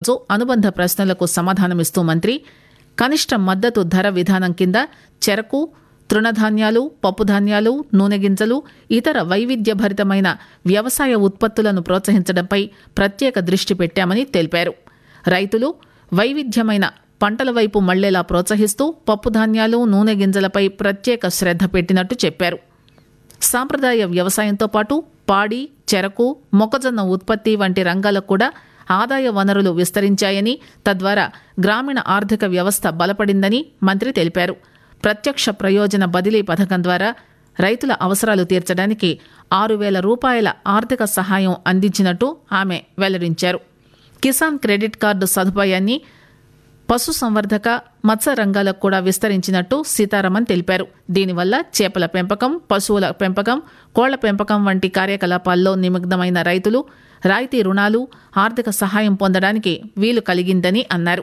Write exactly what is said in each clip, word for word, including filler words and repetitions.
ఈరోజు అనుబంధ ప్రశ్నలకు సమాధానమిస్తూ మంత్రి కనిష్ట మద్దతు ధర విధానం కింద చెరకు, తృణధాన్యాలు, పప్పుధాన్యాలు, నూనె గింజలు, ఇతర వైవిధ్యభరితమైన వ్యవసాయ ఉత్పత్తులను ప్రోత్సహించడంపై ప్రత్యేక దృష్టి పెట్టామని తెలిపారు. రైతులు వైవిధ్యమైన పంటల వైపు మళ్లేలా ప్రోత్సహిస్తూ పప్పుధాన్యాలు, నూనె గింజలపై ప్రత్యేక శ్రద్ధ పెట్టినట్టు చెప్పారు. సాంప్రదాయ వ్యవసాయంతో పాటు పాడి, చెరకు, మొక్కజొన్న ఉత్పత్తి వంటి రంగాలకు కూడా ఆదాయ వనరులు విస్తరించాయని, తద్వారా గ్రామీణ ఆర్థిక వ్యవస్థ బలపడిందని మంత్రి తెలిపారు. ప్రత్యక్ష ప్రయోజన బదిలీ పథకం ద్వారా రైతుల అవసరాలు తీర్చడానికి ఆరు వేల రూపాయల ఆర్థిక సహాయం అందించినట్టు ఆమె వెల్లడించారు. కిసాన్ క్రెడిట్ కార్డు సదుపాయాన్ని పశుసంవర్ధక, మత్స్య రంగాలకు కూడా విస్తరించినట్టు సీతారామన్ తెలిపారు. దీనివల్ల చేపల పెంపకం, పశువుల పెంపకం, కోళ్ల పెంపకం వంటి కార్యకలాపాల్లో నిమగ్నమైన రైతులు రాయితీ రుణాలు, ఆర్థిక సహాయం పొందడానికి వీలు కలిగిందని అన్నారు.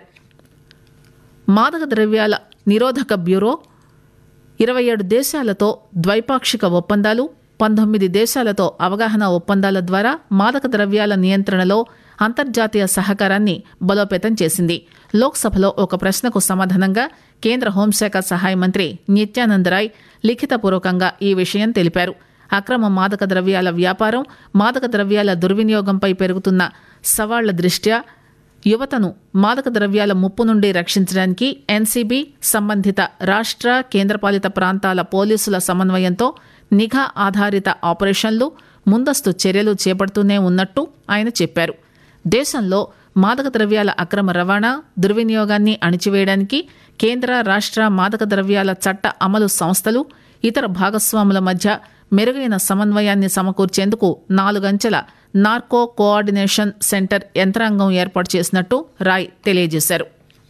మాదక ద్రవ్యాల నిరోధక బ్యూరో ఇరవై ఏడు దేశాలతో ద్వైపాక్షిక ఒప్పందాలు, పంతొమ్మిది దేశాలతో అవగాహన ఒప్పందాల ద్వారా మాదక ద్రవ్యాల నియంత్రణలో అంతర్జాతీయ సహకారాన్ని బలోపేతం చేసింది. లోక్సభలో ఒక ప్రశ్నకు సమాధానంగా కేంద్ర హోంశాఖ సహాయ మంత్రి నిత్యానంద్ రాయ్ లిఖితపూర్వకంగా ఈ విషయం తెలిపారు. అక్రమ మాదక ద్రవ్యాల వ్యాపారం, మాదక ద్రవ్యాల దుర్వినియోగంపై పెరుగుతున్న సవాళ్ల దృష్ట్యా యువతను మాదక ద్రవ్యాల ముప్పు నుండి రక్షించడానికి ఎన్సీబీ, సంబంధిత రాష్ట్ర, కేంద్రపాలిత ప్రాంతాల పోలీసుల సమన్వయంతో నిఘా ఆధారిత ఆపరేషన్లు, ముందస్తు చర్యలు చేపడుతూనే ఉన్నట్టు ఆయన చెప్పారు. దేశంలో మాదక ద్రవ్యాల అక్రమ రవాణా, దుర్వినియోగాన్ని అణిచివేయడానికి కేంద్ర, రాష్ట్ర మాదక ద్రవ్యాల చట్ట అమలు సంస్థలు, ఇతర భాగస్వాముల మధ్య మెరుగైన సమన్వయాన్ని సమకూర్చేందుకు నాలుగంచెల నార్కో కోఆర్డినేషన్ సెంటర్ యంత్రాంగం ఏర్పాటు చేసినట్టు రాయ్ తెలియజేశారు.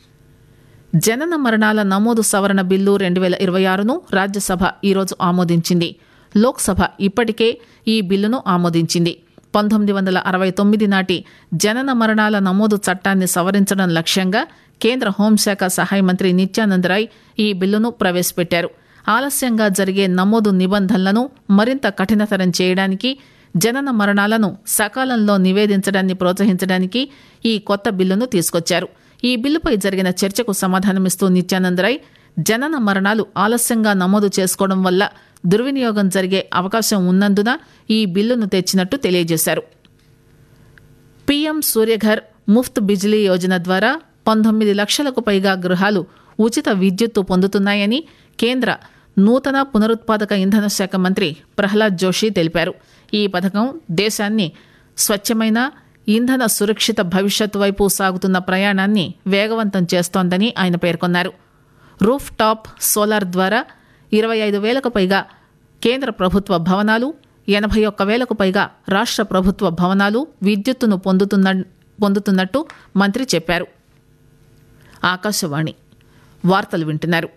జనన మరణాల నమోదు సవరణ బిల్లు రెండు వేల ఇరవై ఆరును రాజ్యసభ ఈరోజు ఆమోదించింది. లోక్సభ ఇప్పటికే ఈ బిల్లును ఆమోదించింది. పంతొమ్మిది వందల అరవై తొమ్మిది నాటి జనన మరణాల నమోదు చట్టాన్ని సవరించడం లక్ష్యంగా కేంద్ర హోంశాఖ సహాయ మంత్రి నిత్యానంద్ రాయ్ ఈ బిల్లును ప్రవేశపెట్టారు. ఆలస్యంగా జరిగే నమోదు నిబంధనలను మరింత కఠినతరం చేయడానికి, జనన మరణాలను సకాలంలో నివేదించడాన్ని ప్రోత్సహించడానికి ఈ కొత్త బిల్లును తీసుకొచ్చారు. ఈ బిల్లుపై జరిగిన చర్చకు సమాధానమిస్తూ నిత్యానంద్ రాయ్ జనన మరణాలు ఆలస్యంగా నమోదు చేసుకోవడం వల్ల దుర్వినియోగం జరిగే అవకాశం ఉన్నందున ఈ బిల్లును తెచ్చినట్టు తెలియజేశారు. పీఎం సూర్యఘర్ ముఫ్త్ బిజిలీ యోజన ద్వారా పంతొమ్మిది లక్షలకు పైగా గృహాలు ఉచిత విద్యుత్తు పొందుతున్నాయని కేంద్ర నూతన పునరుత్పాదక ఇంధన శాఖ మంత్రి ప్రహ్లాద్ జోషి తెలిపారు. ఈ పథకం దేశాన్ని స్వచ్ఛమైన, ఇంధన సురక్షిత భవిష్యత్తు వైపు సాగుతున్న ప్రయాణాన్ని వేగవంతం చేస్తోందని ఆయన పేర్కొన్నారు. రూఫ్ టాప్ సోలార్ ద్వారా ఇరవై ఐదు వేలకు పైగా కేంద్ర ప్రభుత్వ భవనాలు, ఎనభై ఒక్క వేలకు పైగా రాష్ట్ర ప్రభుత్వ భవనాలు విద్యుత్తును పొందుతున్న పొందుతున్నట్టు మంత్రి చెప్పారు. ఆకాశవాణి వార్తలు వింటున్నారు.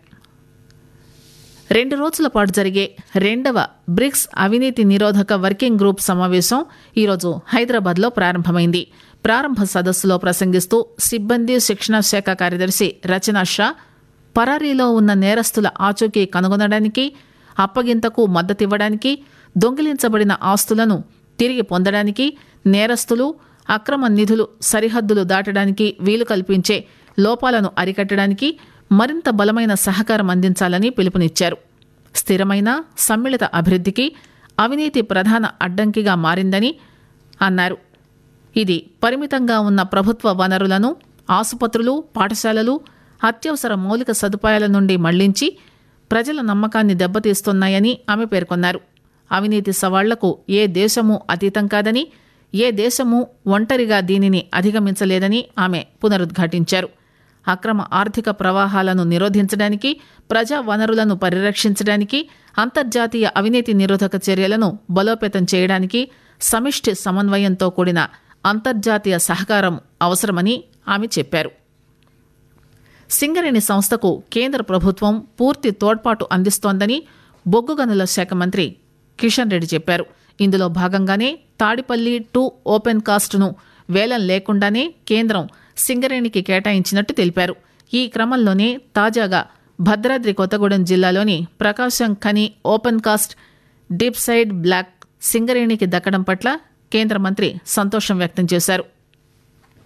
రెండు రోజుల పాటు జరిగే రెండవ బ్రిక్స్ అవినీతి నిరోధక వర్కింగ్ గ్రూప్ సమావేశం ఈరోజు హైదరాబాద్లో ప్రారంభమైంది. ప్రారంభ సదస్సులో ప్రసంగిస్తూ సిబ్బంది శిక్షణ శాఖ కార్యదర్శి రచనా షా పరారీలో ఉన్న నేరస్తుల ఆచూకీ కనుగొనడానికి, అప్పగింతకు మద్దతివ్వడానికి, దొంగిలించబడిన ఆస్తులను తిరిగి పొందడానికి, నేరస్తులు అక్రమ నిధులు సరిహద్దులు దాటడానికి వీలు కల్పించే లోపాలను అరికట్టడానికి మరింత బలమైన సహకారం అందించాలని పిలుపునిచ్చారు. స్థిరమైన, సమ్మిళిత అభివృద్ధికి అవినీతి ప్రధాన అడ్డంకిగా మారిందని అన్నారు. ఇది పరిమితంగా ఉన్న ప్రభుత్వ వనరులను ఆసుపత్రులు, పాఠశాలలు, అత్యవసర మౌలిక సదుపాయాల నుండి మళ్లించి ప్రజల నమ్మకాన్ని దెబ్బతీస్తున్నాయని ఆమె పేర్కొన్నారు. అవినీతి సవాళ్లకు ఏ దేశమూ అతీతం కాదని, ఏ దేశమూ ఒంటరిగా దీనిని అధిగమించలేదని ఆమె పునరుద్ఘాటించారు. అక్రమ ఆర్థిక ప్రవాహాలను నిరోధించడానికి, ప్రజా వనరులను పరిరక్షించడానికి, అంతర్జాతీయ అవినీతి నిరోధక చర్యలను బలోపేతం చేయడానికి సమిష్టి సమన్వయంతో కూడిన అంతర్జాతీయ సహకారం అవసరమని ఆమె చెప్పారు. సింగరేణి సంస్థకు కేంద్ర ప్రభుత్వం పూర్తి తోడ్పాటు అందిస్తోందని బొగ్గు గనుల శాఖ మంత్రి కిషన్ రెడ్డి చెప్పారు. ఇందులో భాగంగానే తాడిపల్లి టూ ఓపెన్ కాస్ట్ను వేలం లేకుండానే కేంద్రం సింగరేణికి కేటాయించినట్టు తెలిపారు. ఈ క్రమంలోనే తాజాగా భద్రాద్రి కొత్తగూడెం జిల్లాలోని ప్రకాశం Khani open cast deep side black సింగరేణికి దక్కడం పట్ల కేంద్ర మంత్రి సంతోషం వ్యక్తం చేశారు.